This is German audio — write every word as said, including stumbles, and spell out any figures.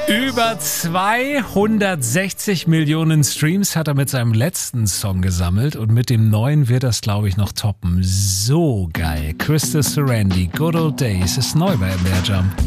Über zweihundertsechzig Millionen Streams hat er mit seinem letzten Song gesammelt und mit dem neuen wird das, glaube ich, noch toppen. So geil. Krista Sarandon, Good Old Days, ist neu bei M D R Jump.